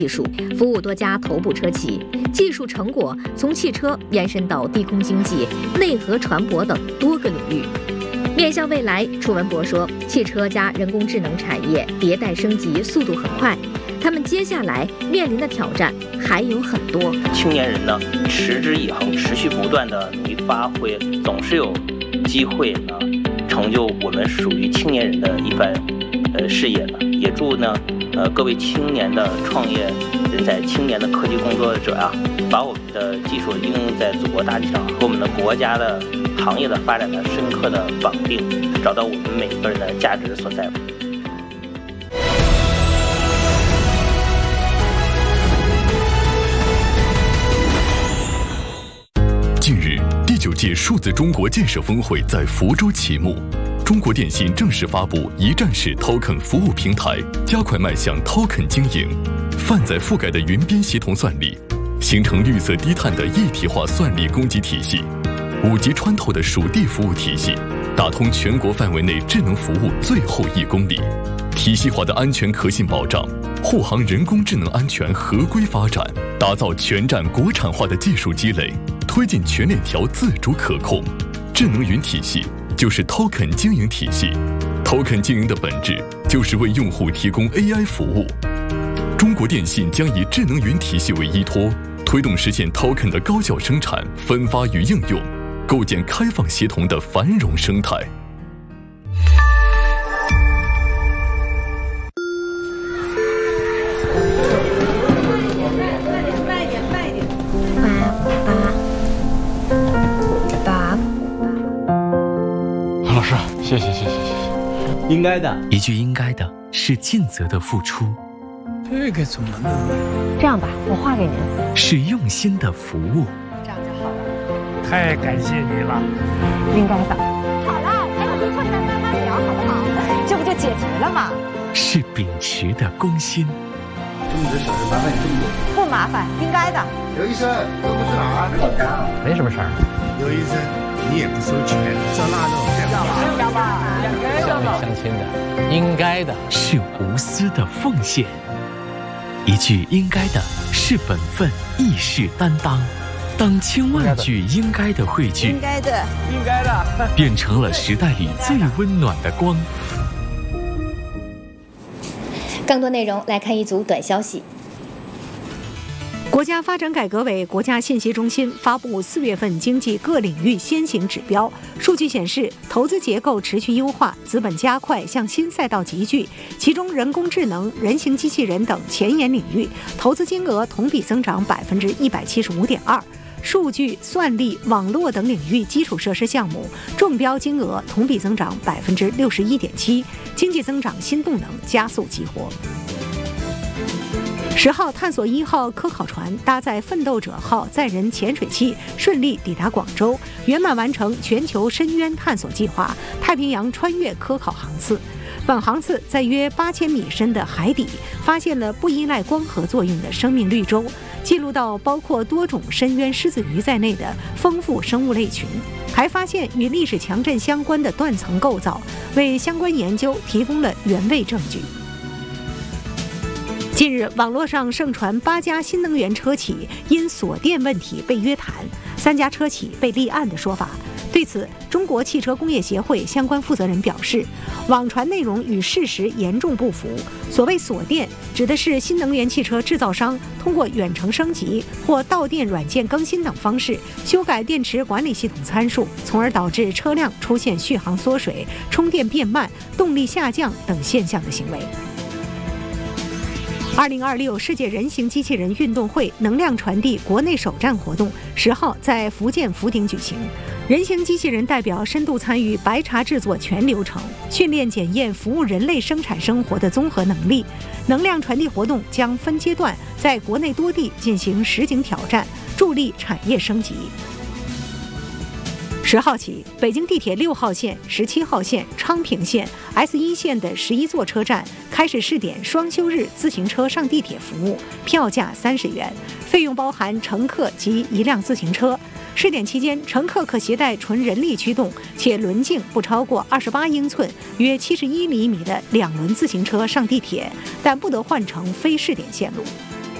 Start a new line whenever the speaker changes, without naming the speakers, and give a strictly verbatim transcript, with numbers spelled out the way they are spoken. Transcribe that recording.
技术，服务多家头部车企，技术成果从汽车延伸到低空经济、内核船舶等多个领域。面向未来，楚文博说，汽车加人工智能产业迭代升级速度很快，他们接下来面临的挑战还有很多。
青年人呢，持之以恒、持续不断的努力发挥，总是有机会呢，成就我们属于青年人的一番呃事业呢。也祝呢。呃，各位青年的创业人才、青年的科技工作者啊，把我们的技术应用在祖国大地上，和我们的国家的行业的发展的深刻的绑定，找到我们每个人的价值所在。
近日，第九届数字中国建设峰会在福州启幕。中国电信正式发布一站式 Token 服务平台，加快迈向 Token 经营，泛载覆盖的云边协同算力，形成绿色低碳的一体化算力供给体系，五级穿透的属地服务体系，打通全国范围内智能服务最后一公里，体系化的安全可信保障，护航人工智能安全合规发展，打造全站国产化的技术积累，推进全链条自主可控。智能云体系就是 Token 经营体系 ，Token 经营的本质就是为用户提供 A I 服务。中国电信将以智能云体系为依托，推动实现 Token 的高效生产、分发与应用，构建开放协同的繁荣生态。
慢点，慢一点，爸爸。
老师，谢谢谢谢谢谢，
应该的。
一句应该的是尽责的付出，
这个怎么弄？
这样吧，我画给您。
是用心的服务。
这样就好了。
太感谢你了。
应该的。好了，还有对错再慢慢聊，好不好？这不就解决了吗？
是秉持的公心。
这么多小事麻烦你这么多。
不麻烦，应该的。
刘医生，这不是哪儿？
没什么事儿。
刘医生，你也不收钱，照那弄。
要吧，
乡里乡亲的，应该的。
是无私的奉献。一句应该的是本分，亦是担当。当千万句应该的汇聚，
应该的，
应该的，
变成了时代里最温暖的光。
更多内容来看一组短消息。
国家发展改革委国家信息中心发布四月份经济各领域先行指标，数据显示，投资结构持续优化，资本加快向新赛道集聚，其中人工智能、人形机器人等前沿领域投资金额同比增长百分之一百七十五点二。数据、算力、网络等领域基础设施项目中标金额同比增长百分之六十一点七，经济增长新动能加速激活。十号探索一号科考船搭载奋斗者号载人潜水器顺利抵达广州，圆满完成全球深渊探索计划太平洋穿越科考航次。本航次在约八千米深的海底发现了不依赖光合作用的生命绿洲，记录到包括多种深渊狮子鱼在内的丰富生物类群，还发现与历史强震相关的断层构造，为相关研究提供了原位证据。近日，网络上盛传八家新能源车企因锁电问题被约谈，三家车企被立案的说法。对此，中国汽车工业协会相关负责人表示，网传内容与事实严重不符。所谓锁电，指的是新能源汽车制造商通过远程升级或到店软件更新等方式修改电池管理系统参数，从而导致车辆出现续航缩水、充电变慢、动力下降等现象的行为。二零二六世界人形机器人运动会能量传递国内首站活动十号在福建福鼎举行。人形机器人代表深度参与白茶制作全流程，训练检验服务人类生产生活的综合能力。能量传递活动将分阶段在国内多地进行实景挑战，助力产业升级。十号起，北京地铁六号线、十七号线、昌平线、S 一线的十一座车站开始试点双休日自行车上地铁服务，票价三十元，费用包含乘客及一辆自行车。试点期间，乘客可携带纯人力驱动且轮径不超过二十八英寸、约七十一厘米的两轮自行车上地铁，但不得换乘非试点线路。